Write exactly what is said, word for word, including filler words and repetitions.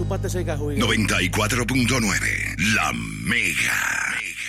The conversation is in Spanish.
Chúpate ese cajuí. noventa y cuatro punto nueve La Mega.